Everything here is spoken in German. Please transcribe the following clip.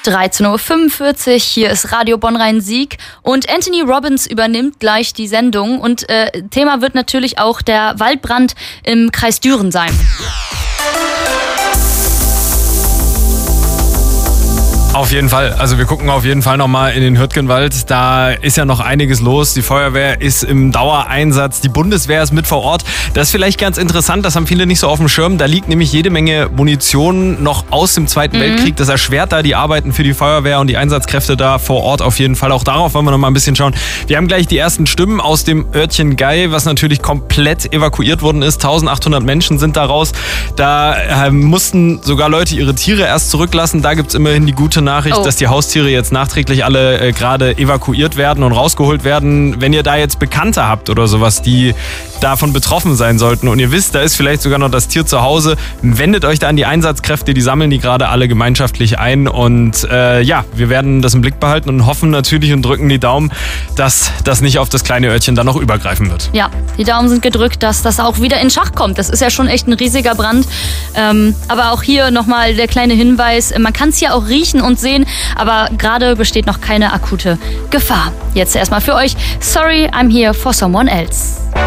13.45 Uhr, hier ist Radio Bonn-Rhein-Sieg und Anthony Robbins übernimmt gleich die Sendung und Thema wird natürlich auch der Waldbrand im Kreis Düren sein. Auf jeden Fall. Also wir gucken auf jeden Fall nochmal in den Hürtgenwald. Da ist ja noch einiges los. Die Feuerwehr ist im Dauereinsatz. Die Bundeswehr ist mit vor Ort. Das ist vielleicht ganz interessant. Das haben viele nicht so auf dem Schirm. Da liegt nämlich jede Menge Munition noch aus dem Zweiten Weltkrieg. Das erschwert da die Arbeiten für die Feuerwehr und die Einsatzkräfte da vor Ort auf jeden Fall. Auch darauf wollen wir nochmal ein bisschen schauen. Wir haben gleich die ersten Stimmen aus dem Örtchen Gei, was natürlich komplett evakuiert worden ist. 1800 Menschen sind da raus. Da mussten sogar Leute ihre Tiere erst zurücklassen. Da gibt es immerhin die gute Nachricht, dass die Haustiere jetzt nachträglich alle gerade evakuiert werden und rausgeholt werden. Wenn ihr da jetzt Bekannte habt oder sowas, die davon betroffen sein sollten und ihr wisst, da ist vielleicht sogar noch das Tier zu Hause, wendet euch da an die Einsatzkräfte, die sammeln die gerade alle gemeinschaftlich ein und wir werden das im Blick behalten und hoffen natürlich und drücken die Daumen, dass das nicht auf das kleine Örtchen dann noch übergreifen wird. Ja, die Daumen sind gedrückt, dass das auch wieder in Schach kommt. Das ist ja schon echt ein riesiger Brand. Aber auch hier nochmal der kleine Hinweis, man kann es ja auch riechen und sehen, aber gerade besteht noch keine akute Gefahr. Jetzt erstmal für euch, Sorry, I'm here for someone else.